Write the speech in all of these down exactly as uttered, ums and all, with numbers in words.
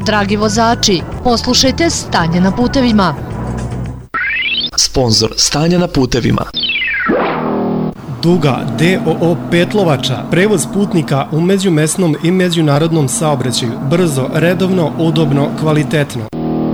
Dragi vozači, poslušajte stanje na putevima. Sponzor stanja na putevima. Duga D O O Petlovača, prevoz putnika u međumesnom i međunarodnom saobraćaju, brzo, redovno, udobno, kvalitetno.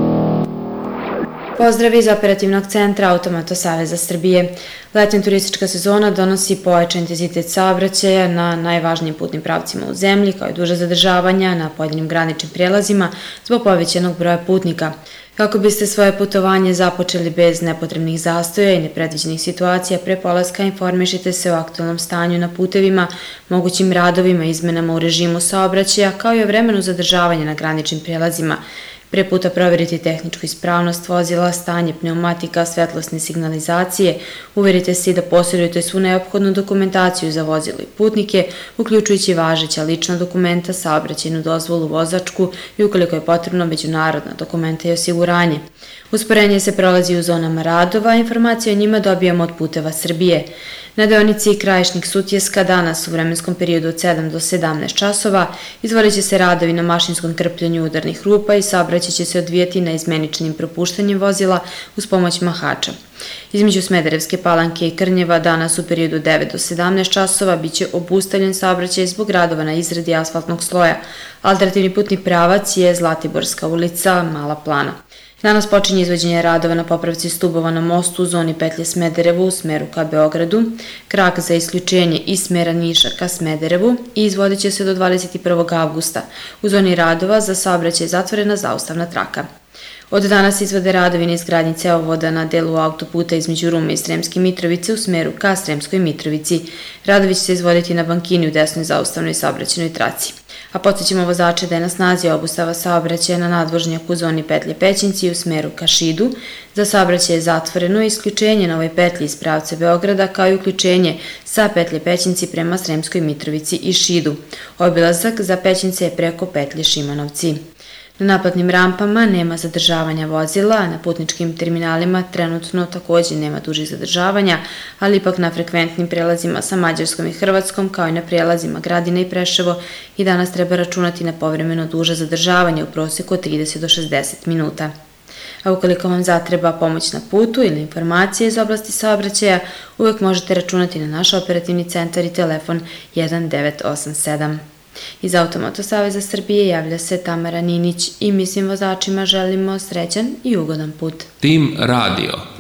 Pozdrav iz operativnog centra Automoto Saveza Srbije. Letnja turistička sezona donosi pojačan intenzitet saobraćaja na najvažnijim putnim pravcima u zemlji, kao i duže zadržavanja na pojedinim graničnim prijelazima zbog povećanog broja putnika. Kako biste svoje putovanje započeli bez nepotrebnih zastoja i nepredviđenih situacija, pre polaska informišite se o aktualnom stanju na putevima, mogućim radovima, izmenama u režimu saobraćaja, kao i o vremenu zadržavanja na graničnim prijelazima. Pre puta proverite tehničku ispravnost vozila, stanje pneumatika, svetlosne signalizacije, uverite se da posjedujete svu neophodnu dokumentaciju za vozilo i putnike, uključujući važeća lična dokumenta, saobraćajnu dozvolu, vozačku i ukoliko je potrebno međunarodna dokumenta i osiguranje. Usporenje se prolazi u zonama radova, informacije o njima dobijamo od Puteva Srbije. Na deonici Krajišnik-Sutjeska danas u vremenskom periodu od sedam do sedamnaest časova izvodit će se radovi na mašinskom krpljenju udarnih rupa i saobraćaj će se odvijati na izmeničnim propuštanjem vozila uz pomoć mahača. Između Smederevske Palanke i Krnjeva danas u periodu devet do sedamnaest časova biće obustavljen saobraćaj zbog radova na izradi asfaltnog sloja. Alternativni putni pravac je Zlatiborska ulica, Mala Plana. Danas počinje izvođenje radova na popravci stubova na mostu u zoni petlje Smederevo u smeru ka Beogradu, krak za isključenje iz smera Niša ka Smederevu i izvodit će se do dvadeset prvog avgusta. U zoni radova za saobraćaj je zatvorena zaustavna traka. Od danas izvode radovi na izgradnji cevovoda na delu autoputa između Rume i Sremske Mitrovice u smeru ka Sremskoj Mitrovici. Radovi će se izvoditi na bankini u desnoj zaustavnoj saobraćajnoj traci. A podsjećamo vozače da je na snazi obustava saobraćaja na nadvožnjaku u zoni petlje Pećinci u smeru ka Šidu. Za saobraćaj je zatvoreno isključenje na ovoj petlji iz pravca Beograda, kao i uključenje sa petlje Pećinci prema Sremskoj Mitrovici i Šidu. Obilazak za Pećince je preko petlje Šimanovci. Na naplatnim rampama nema zadržavanja vozila, a na putničkim terminalima trenutno također nema dužih zadržavanja, ali ipak na frekventnim prelazima sa Mađarskom i Hrvatskom, kao i na prelazima Gradina i Preševo, i danas treba računati na povremeno duže zadržavanje u proseku od trideset do šezdeset minuta. A ukoliko vam zatreba pomoć na putu ili informacije iz oblasti saobraćaja, uvek možete računati na naš operativni centar i telefon jedan devet osam sedam. Iz Automoto Saveza Srbije javlja se Tamara Ninić i mi svim vozačima želimo srećan i ugodan put. Tim radio.